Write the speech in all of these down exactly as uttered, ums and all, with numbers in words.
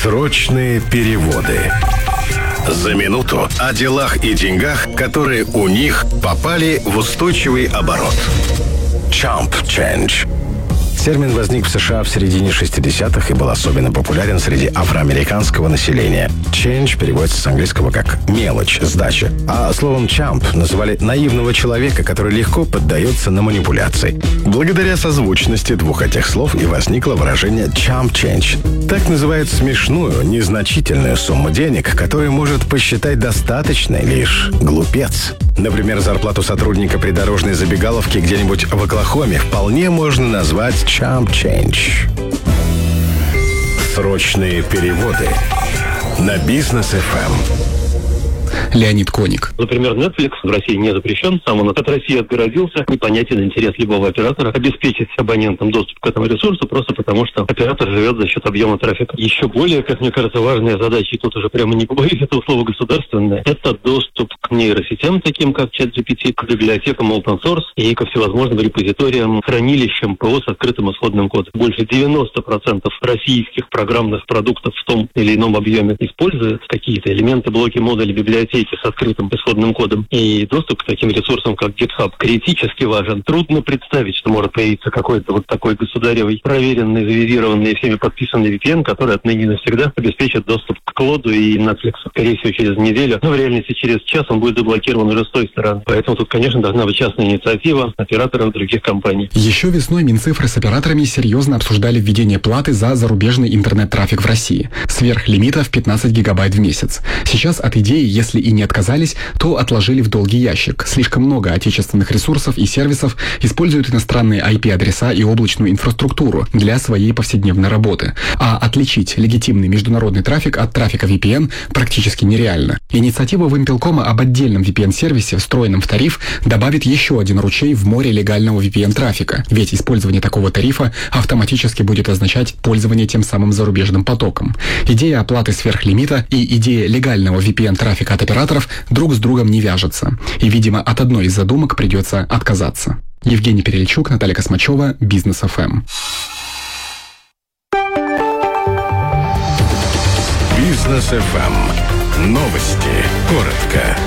Срочные переводы. За минуту о делах и деньгах, которые у них попали в устойчивый оборот. Chump Change. Термин возник в США в середине шестидесятых и был особенно популярен среди афроамериканского населения. Change переводится с английского как «мелочь», «сдача». А словом «chump» называли наивного человека, который легко поддается на манипуляции. Благодаря созвучности двух этих слов и возникло выражение «chump change». Так называют смешную, незначительную сумму денег, которую может посчитать достаточной лишь глупец. Например, зарплату сотрудника придорожной забегаловки где-нибудь в Оклахоме вполне можно назвать chump change. Срочные переводы на Бизнес эф эм. Леонид Коник. Например, Netflix в России не запрещен, сам он от России отгородился. Непонятен интерес любого оператора обеспечить абонентам доступ к этому ресурсу, просто потому что оператор живет за счет объема трафика. Еще более, как мне кажется, важная задача, и тут уже прямо не побоюсь этого слова, государственная, это доступ к нейросетям, таким как ChatGPT, к библиотекам open source и ко всевозможным репозиториям, хранилищам ПО с открытым исходным кодом. Больше девяносто процентов российских программных продуктов в том или ином объеме используют какие-то элементы, блоки, модули, библиотеки с открытым исходным кодом. И доступ к таким ресурсам, как GitHub, критически важен. Трудно представить, что может появиться какой-то вот такой государевый, проверенный, завизированный и всеми подписанный ви пи эн, который отныне и навсегда обеспечит доступ к Клоду и Netflix. Скорее всего, через неделю, но в реальности через час он будет заблокирован уже с той стороны. Поэтому тут, конечно, должна быть частная инициатива операторов других компаний. Еще весной Минцифры с операторами серьезно обсуждали введение платы за зарубежный интернет-трафик в России. Сверх лимита в пятнадцать гигабайт в месяц. Сейчас от идеи, если и не отказались, то отложили в долгий ящик. Слишком много отечественных ресурсов и сервисов используют иностранные ай пи-адреса и облачную инфраструктуру для своей повседневной работы. А отличить легитимный международный трафик от трафика ви пи эн практически нереально. Инициатива Вимпелкома об отдельном ви пи эн-сервисе, встроенном в тариф, добавит еще один ручей в море легального ви пи эн-трафика. Ведь использование такого тарифа автоматически будет означать пользование тем самым зарубежным потоком. Идея оплаты сверхлимита и идея легального ви пи эн-трафика от операторов друг с другом не вяжутся. И, видимо, от одной из задумок придется отказаться. Евгений Перельчук, Наталья Космачева, Бизнес эф эм. Бизнес эф эм. Новости. Коротко.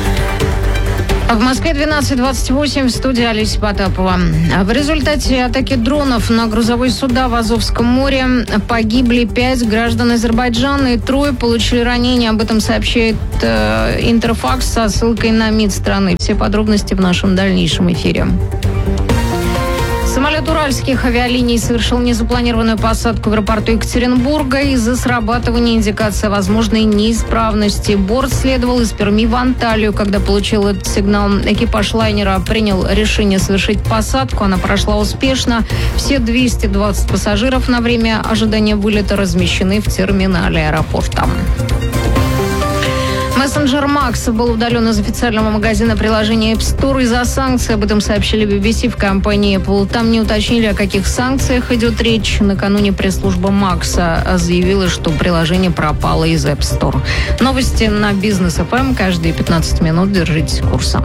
В Москве двенадцать двадцать восемь, в студии Олеся Потапова. В результате атаки дронов на грузовые суда в Азовском море погибли пять граждан Азербайджана и трое получили ранения. Об этом сообщает э, Интерфакс со ссылкой на МИД страны. Все подробности в нашем дальнейшем эфире. Самолет уральских авиалиний совершил незапланированную посадку в аэропорту Екатеринбурга из-за срабатывания индикации возможной неисправности. Борт следовал из Перми в Анталию. Когда получил этот сигнал, экипаж лайнера принял решение совершить посадку. Она прошла успешно. Все двести двадцать пассажиров на время ожидания вылета размещены в терминале аэропорта. Мессенджер Макс был удален из официального магазина приложения App Store из-за санкций. Об этом сообщили би би си в компании Apple. Там не уточнили, о каких санкциях идет речь. Накануне пресс-служба Макса заявила, что приложение пропало из App Store. Новости на Бизнес эф эм. Каждые пятнадцать минут держитесь курса.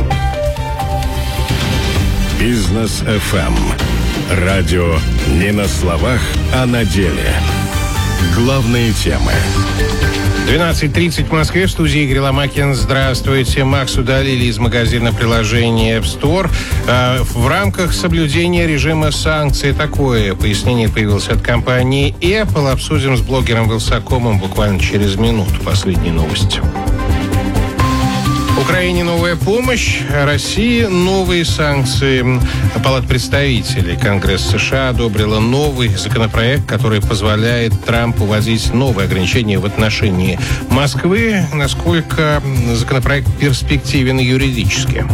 Бизнес эф эм. Радио не на словах, а на деле. Главные темы. двенадцать тридцать в Москве, в студии Игорь Ломакин. Здравствуйте. Макс удалили из магазина приложения App Store э, в рамках соблюдения режима санкций. Такое пояснение появилось от компании Apple. Обсудим с блогером Вилсакомом буквально через минуту. Последние новости. Украине новая помощь, России новые санкции. Палата представителей Конгресса США одобрила новый законопроект, который позволяет Трампу вводить новые ограничения в отношении Москвы. Насколько законопроект перспективен юридически?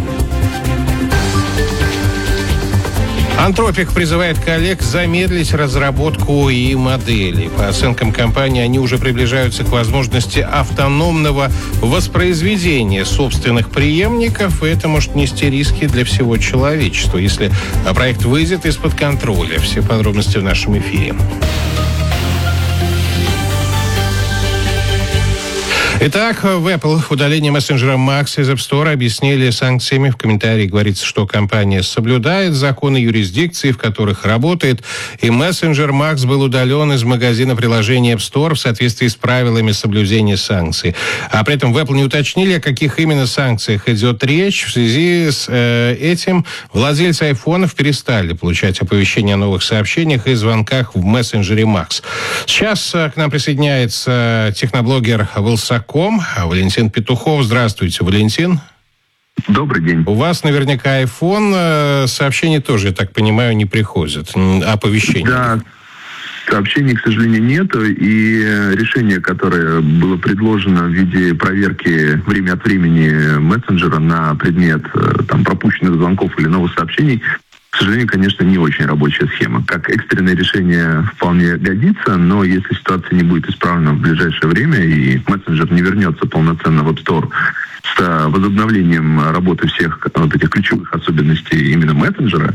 Антропик призывает коллег замедлить разработку и модели. По оценкам компании, они уже приближаются к возможности автономного воспроизведения собственных преемников, и это может нести риски для всего человечества, если проект выйдет из-под контроля. Все подробности в нашем эфире. Итак, в Apple удаление мессенджера Max из App Store объяснили санкциями. В комментарии говорится, что компания соблюдает законы юрисдикции, в которых работает, и мессенджер Max был удален из магазина приложения App Store в соответствии с правилами соблюдения санкций. А при этом в Apple не уточнили, о каких именно санкциях идет речь. В связи с э, этим владельцы айфонов перестали получать оповещения о новых сообщениях и звонках в мессенджере Max. Сейчас э, к нам присоединяется техноблогер Wylsacom Валентин Петухов. Здравствуйте, Валентин. Добрый день. У вас наверняка iPhone, сообщений тоже, я так понимаю, не приходят, оповещения. Да, сообщений, к сожалению, нету, и решение, которое было предложено в виде проверки время от времени мессенджера на предмет там, пропущенных звонков или новых сообщений, к сожалению, конечно, не очень рабочая схема. Как экстренное решение вполне годится, но если ситуация не будет исправлена в ближайшее время и мессенджер не вернется полноценно в App Store с возобновлением работы всех вот этих ключевых особенностей именно мессенджера,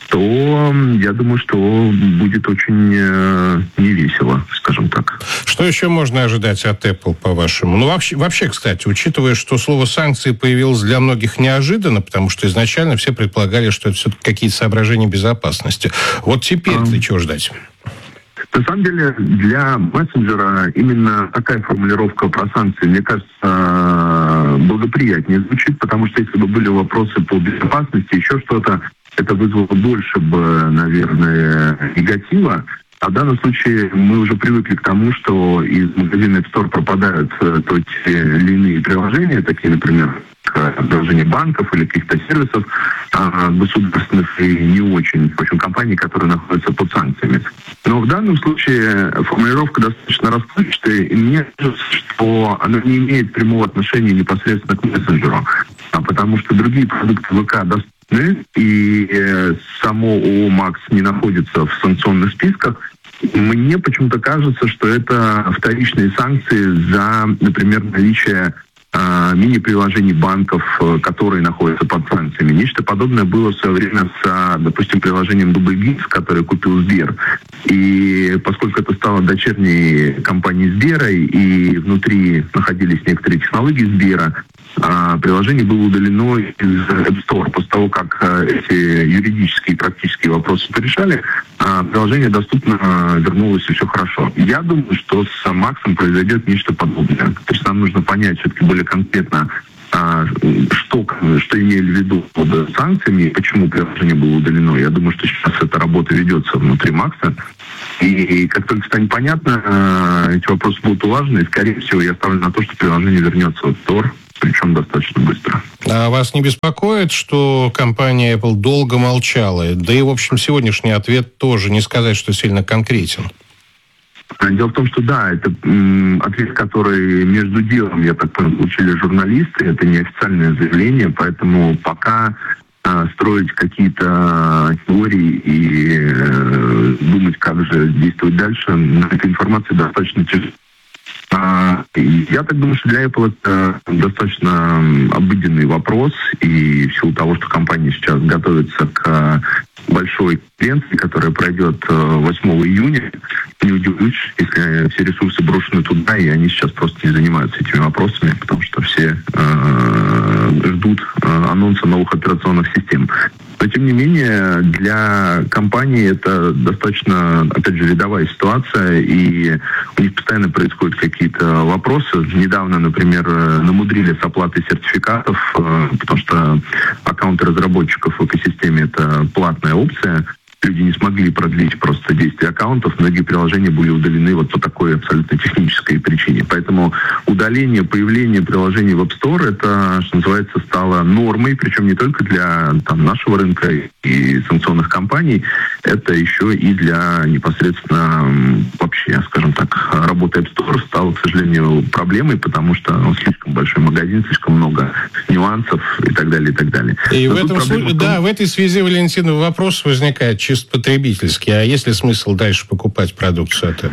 то я думаю, что будет очень э, невесело, скажем так. Что еще можно ожидать от Apple, по-вашему? Ну, вообще, вообще, кстати, учитывая, что слово «санкции» появилось для многих неожиданно, потому что изначально все предполагали, что это все-таки какие-то соображения безопасности. Вот теперь-то а... чего ждать? На самом деле, для мессенджера именно такая формулировка про санкции, мне кажется, благоприятнее звучит, потому что если бы были вопросы по безопасности, еще что-то, это вызвало больше бы, наверное, негатива. А в данном случае мы уже привыкли к тому, что из магазина App Store пропадают то те или иные приложения, такие, например, приложения банков или каких-то сервисов а, государственных и не очень, в общем, компаний, которые находятся под санкциями. Но в данном случае формулировка достаточно расплывчатая, и мне кажется, что она не имеет прямого отношения непосредственно к мессенджеру, а потому что другие продукты ВК доступны, и э, само ООО «Макс» не находится в санкционных списках. Мне почему-то кажется, что это вторичные санкции за, например, наличие э, мини-приложений банков, которые находятся под санкциями. Нечто подобное было в свое время с, допустим, приложением DoubleGeeks, которое купил Сбер. И поскольку это стало дочерней компанией Сбера, и внутри находились некоторые технологии Сбера, приложение было удалено из App Store. После того, как эти юридические и практические вопросы порешали, приложение доступно вернулось, и все хорошо. Я думаю, что с Максом произойдет нечто подобное. То есть нам нужно понять все-таки более конкретно, что, что имели в виду под санкциями и почему приложение было удалено. Я думаю, что сейчас эта работа ведется внутри Макса. И как только станет понятно, эти вопросы будут улажены, и, скорее всего, я ставлю на то, что приложение вернется в App Store, причем достаточно быстро. А вас не беспокоит, что компания Apple долго молчала? Да и, в общем, сегодняшний ответ тоже не сказать, что сильно конкретен. Дело в том, что да, это м, ответ, который между делом, я так понял, получили журналисты, это неофициальное заявление, поэтому пока э, строить какие-то теории и э, думать, как же действовать дальше, на этой информации достаточно тяжело. А, я так думаю, что для Apple это достаточно обыденный вопрос, и в силу того, что компания сейчас готовится к большой конференции, которая пройдет восьмого июня, не удивлюсь, если все ресурсы брошены туда, и они сейчас просто не занимаются этими вопросами, потому что все э, ждут э, анонса новых операционных систем. Но, тем не менее, для компании это достаточно, опять же, рядовая ситуация, и у них постоянно происходят какие-то вопросы. Недавно, например, намудрили с оплатой сертификатов, потому что аккаунты разработчиков в экосистеме – это платная опция. Люди не смогли продлить просто действие аккаунтов. Многие приложения были удалены вот по такой абсолютно технической причине. Поэтому удаление, появление приложений в App Store, это, что называется, стало нормой, причем не только для там, нашего рынка и санкционных компаний, это еще и для непосредственно вообще, скажем так, работы App Store стало, к сожалению, проблемой, потому что он слишком большой магазин, слишком много нюансов и так далее, и так далее. И в, этом случае, том... да, в этой связи, Валентин, вопрос возникает чисто потребительский. А есть ли смысл дальше покупать продукцию от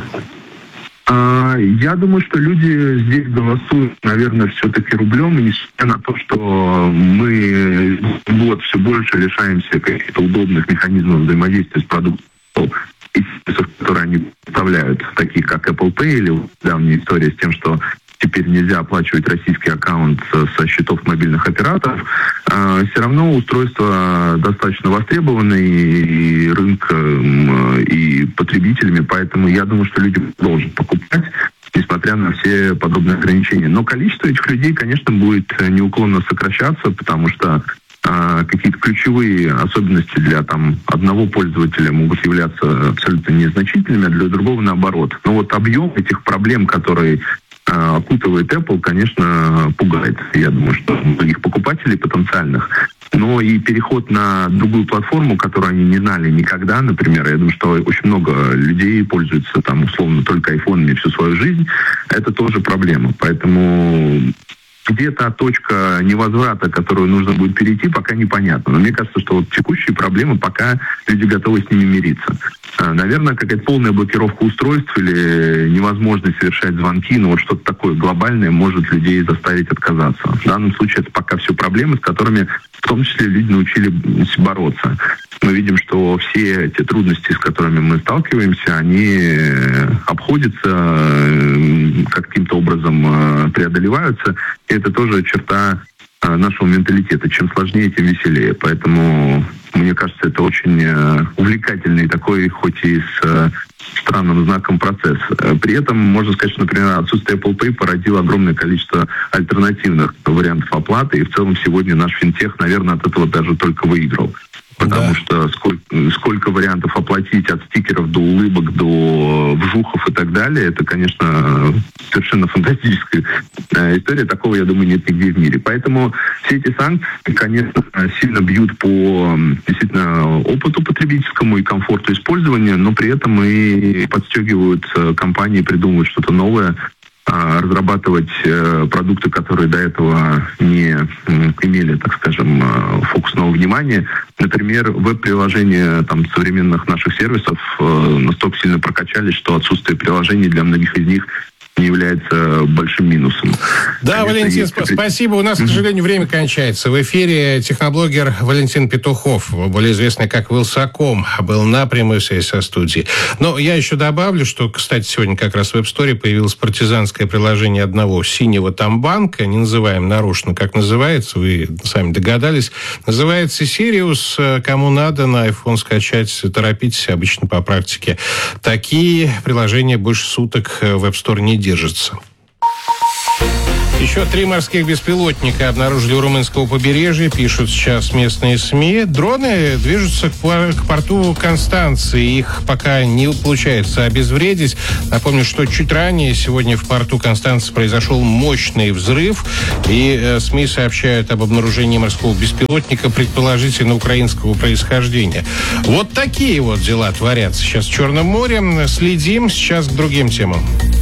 Apple? Я думаю, что люди здесь голосуют, наверное, все-таки рублем, и несмотря на то, что мы вот все больше лишаемся каких-то удобных механизмов взаимодействия с продуктом, и сервисов, которые они представляют, такие как Apple Pay, или давняя история с тем, что теперь нельзя оплачивать российский аккаунт со счетов мобильных операторов, все равно устройство достаточно востребовано и рынком, и потребителями, поэтому я думаю, что люди должны покупать, несмотря на все подобные ограничения. Но количество этих людей, конечно, будет неуклонно сокращаться, потому что а, какие-то ключевые особенности для там, одного пользователя могут являться абсолютно незначительными, а для другого наоборот. Но вот объем этих проблем, которые а, окутывает Apple, конечно, пугает. Я думаю, что многих покупателей потенциальных. Но и переход на другую платформу, которую они не знали никогда, например, я думаю, что очень много людей пользуются там условно только айфонами всю свою жизнь, это тоже проблема. Поэтому где та точка невозврата, которую нужно будет перейти, пока непонятно. Но мне кажется, что вот текущие проблемы, пока люди готовы с ними мириться. Наверное, какая-то полная блокировка устройств или невозможность совершать звонки, но вот что-то такое глобальное может людей заставить отказаться. В данном случае это пока все проблемы, с которыми в том числе люди научились бороться. Мы видим, что все эти трудности, с которыми мы сталкиваемся, они обходятся, каким-то образом преодолеваются. И это тоже черта нашего менталитета. Чем сложнее, тем веселее. Поэтому, мне кажется, это очень увлекательный такой, хоть и с странным знаком, процесс. При этом можно сказать, что, например, отсутствие Apple Pay породило огромное количество альтернативных вариантов оплаты. И в целом сегодня наш финтех, наверное, от этого даже только выиграл. Потому да. что сколько, сколько вариантов оплатить от стикеров до улыбок, до вжухов и так далее, это, конечно, совершенно фантастическая история. Такого, я думаю, нет нигде в мире. Поэтому все эти санкции, конечно, сильно бьют по действительно опыту потребительскому и комфорту использования, но при этом и подстегивают компании, придумывают что-то новое, разрабатывать э, продукты, которые до этого не э, имели, так скажем, э, фокусного внимания. Например, веб-приложения там, современных наших сервисов э, настолько сильно прокачались, что отсутствие приложений для многих из них не является большим минусом. Да, конечно, Валентин, есть... спасибо. У нас, к сожалению, время кончается. В эфире техноблогер Валентин Петухов, более известный как Вилсаком, был на прямой связи со студией. Но я еще добавлю, что, кстати, сегодня как раз в App Store появилось партизанское приложение одного синего там банка, не называем нарочно, как называется, вы сами догадались. Называется Sirius. Кому надо на iPhone скачать, торопитесь, обычно по практике. Такие приложения больше суток в App Store не держится. Еще три морских беспилотника обнаружили у румынского побережья, пишут сейчас местные СМИ. Дроны движутся к порту Констанции. Их пока не получается обезвредить. Напомню, что чуть ранее сегодня в порту Констанции произошел мощный взрыв. И э, СМИ сообщают об обнаружении морского беспилотника, предположительно украинского происхождения. Вот такие вот дела творятся сейчас в Черном море. Следим сейчас к другим темам.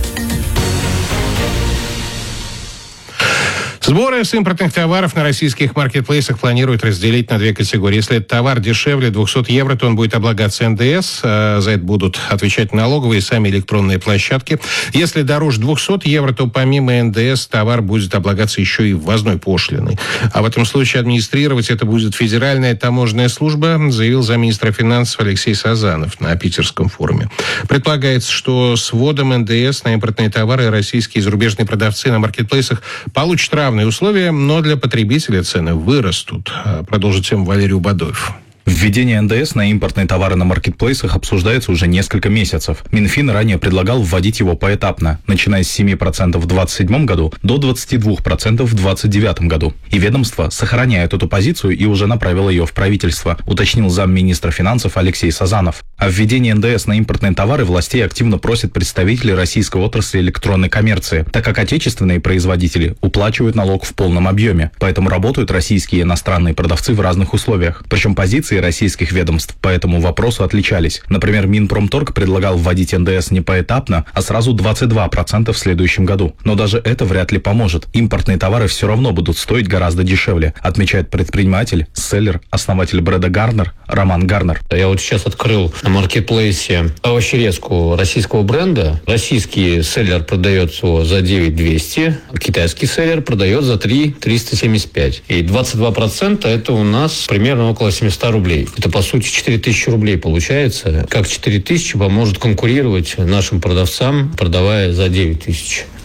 Сборы с импортных товаров на российских маркетплейсах планируют разделить на две категории. Если этот товар дешевле двухсот евро, то он будет облагаться эн дэ эс. За это будут отвечать налоговые и сами электронные площадки. Если дороже двухсот евро, то помимо эн дэ эс товар будет облагаться еще и ввозной пошлиной. А в этом случае администрировать это будет Федеральная таможенная служба, заявил замминистра финансов Алексей Сазанов на питерском форуме. Предполагается, что с вводом эн дэ эс на импортные товары российские и зарубежные продавцы на маркетплейсах получат равные условия, но для потребителя цены вырастут. Продолжит тему Валерий Убадоев. Введение эн дэ эс на импортные товары на маркетплейсах обсуждается уже несколько месяцев. Минфин ранее предлагал вводить его поэтапно, начиная с семи процентов в двадцать седьмом году до двадцати двух процентов в двадцать девятом году. И ведомство сохраняет эту позицию и уже направило ее в правительство, уточнил замминистра финансов Алексей Сазанов. О введении эн дэ эс на импортные товары властей активно просят представители российской отрасли электронной коммерции, так как отечественные производители уплачивают налог в полном объеме. Поэтому работают российские и иностранные продавцы в разных условиях. Причем позиции российских ведомств по этому вопросу отличались. Например, Минпромторг предлагал вводить эн дэ эс не поэтапно, а сразу двадцать два процента в следующем году. Но даже это вряд ли поможет. Импортные товары все равно будут стоить гораздо дешевле, отмечает предприниматель, селлер, основатель бренда Гарнер Роман Гарнер. Я вот сейчас открыл на маркетплейсе овощерезку российского бренда. Российский селлер продает его за девять тысяч двести, китайский селлер продает за три тысячи триста семьдесят пять. И двадцать два процента это у нас примерно около семьсот рублей. Это, по сути, четыре тысячи рублей получается. Как четыре тысячи поможет конкурировать нашим продавцам, продавая за девять тысяч.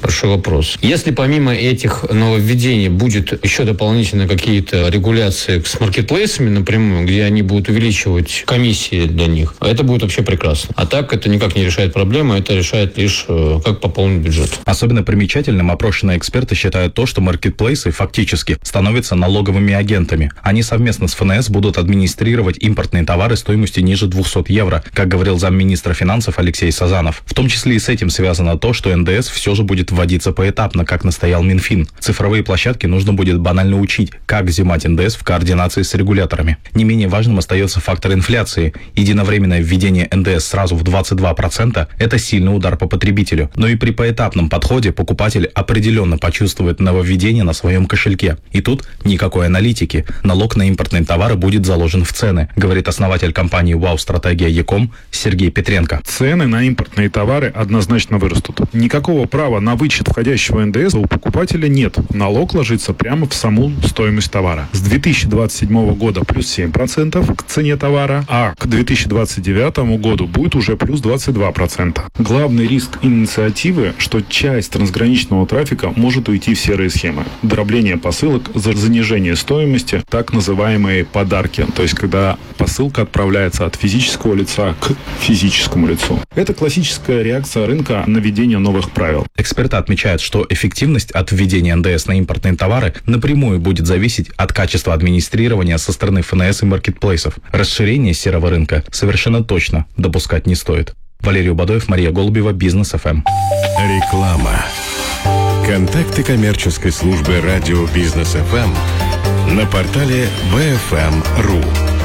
Большой вопрос. Если помимо этих нововведений будет еще дополнительно какие-то регуляции с маркетплейсами напрямую, где они будут увеличивать комиссии для них, это будет вообще прекрасно. А так это никак не решает проблему, это решает лишь как пополнить бюджет. Особенно примечательным опрошенные эксперты считают то, что маркетплейсы фактически становятся налоговыми агентами. Они совместно с эф эн эс будут администрировать импортные товары стоимостью ниже двухсот евро, как говорил замминистра финансов Алексей Сазанов. В том числе и с этим связано то, что эн дэ эс все же будет вводиться поэтапно, как настоял Минфин. Цифровые площадки нужно будет банально учить, как взимать эн дэ эс в координации с регуляторами. Не менее важным остается фактор инфляции. Единовременное введение эн дэ эс сразу в двадцать два процента – это сильный удар по потребителю. Но и при поэтапном подходе покупатель определенно почувствует нововведение на своем кошельке. И тут никакой аналитики. Налог на импортные товары будет заложен в цены, говорит основатель компании «Вау-стратегия Яком» Сергей Петренко. Цены на импортные товары однозначно вырастут. Никакого права на вычет входящего эн дэ эс у покупателя нет. Налог ложится прямо в саму стоимость товара. С две тысячи двадцать седьмого года плюс семь процентов к цене товара, а к две тысячи двадцать девятому году будет уже плюс двадцать два процента. Главный риск инициативы, что часть трансграничного трафика может уйти в серые схемы. Дробление посылок за занижение стоимости, так называемые подарки, то есть когда посылка отправляется от физического лица к физическому лицу. Это классическая реакция рынка на введение новых правил. Эксперты отмечают, что эффективность от введения эн дэ эс на импортные товары напрямую будет зависеть от качества администрирования со стороны эф эн эс и маркетплейсов. Расширение серого рынка совершенно точно допускать не стоит. Валерий Убадоев, Мария Голубева, Бизнес эф эм. Реклама. Контакты коммерческой службы радио Бизнес эф эм на портале вэ эф эм точка ру.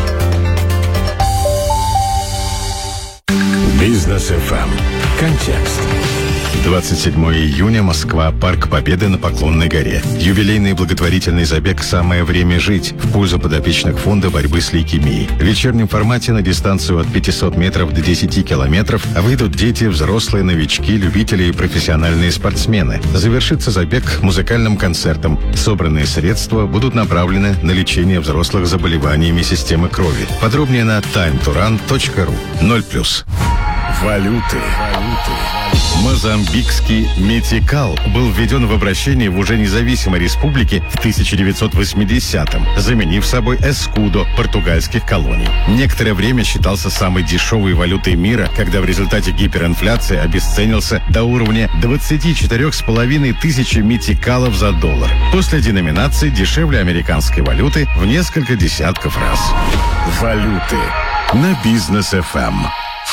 Бизнес эф эм. Контекст. двадцать седьмого июня, Москва, Парк Победы на Поклонной горе. Юбилейный благотворительный забег «Самое время жить» в пользу подопечных фонда борьбы с лейкемией. В вечернем формате на дистанцию от пятисот метров до десяти километров выйдут дети, взрослые, новички, любители и профессиональные спортсмены. Завершится забег музыкальным концертом. Собранные средства будут направлены на лечение взрослых заболеваниями системы крови. Подробнее на тайм ту ран точка ру. ноль плюс. Валюты. Мозамбикский метикал был введен в обращение в уже независимой республике в тысяча девятьсот восьмидесятом, заменив собой эскудо португальских колоний. Некоторое время считался самой дешевой валютой мира, когда в результате гиперинфляции обесценился до уровня двадцати четырёх с половиной тысяч метикалов за доллар. После деноминации дешевле американской валюты в несколько десятков раз. Валюты на Бизнес эф эм.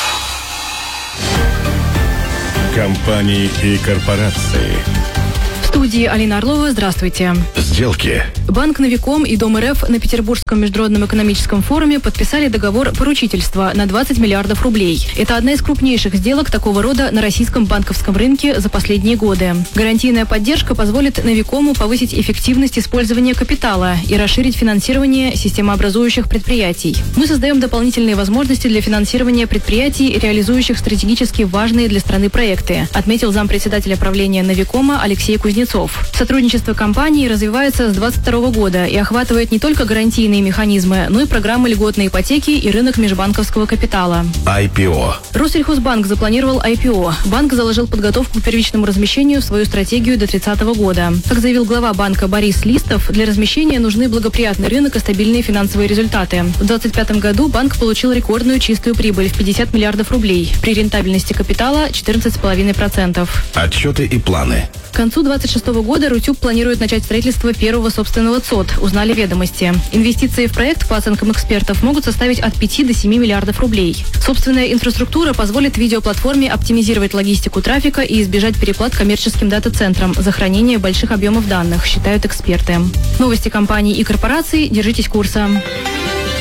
Компании и корпорации. В студии Алина Орлова. Здравствуйте. Сделки. Банк Новиком и Дом эр эф на Петербургском международном экономическом форуме подписали договор поручительства на двадцать миллиардов рублей. Это одна из крупнейших сделок такого рода на российском банковском рынке за последние годы. Гарантийная поддержка позволит Новикому повысить эффективность использования капитала и расширить финансирование системообразующих предприятий. Мы создаем дополнительные возможности для финансирования предприятий, реализующих стратегически важные для страны проекты, отметил зампредседателя правления Новикома Алексей Кузнецов. Сотрудничество компании развивается с двадцать второго года и охватывает не только гарантийные механизмы, но и программы льготной ипотеки и рынок межбанковского капитала. ай пи о. Россельхозбанк запланировал ай пи о. Банк заложил подготовку к первичному размещению в свою стратегию до тридцатого года. Как заявил глава банка Борис Листов, для размещения нужны благоприятный рынок и стабильные финансовые результаты. В двадцать пятом году банк получил рекордную чистую прибыль в пятьдесят миллиардов рублей. При рентабельности капитала четырнадцать целых пять десятых процента. Отчеты и планы. К концу двадцать шестого года Рутюб планирует начать строительство первого собственного ЦОД, узнали ведомости. Инвестиции в проект, по оценкам экспертов, могут составить от пяти до семи миллиардов рублей. Собственная инфраструктура позволит видеоплатформе оптимизировать логистику трафика и избежать переплат коммерческим дата-центрам за хранение больших объемов данных, считают эксперты. Новости компаний и корпораций. Держитесь курса.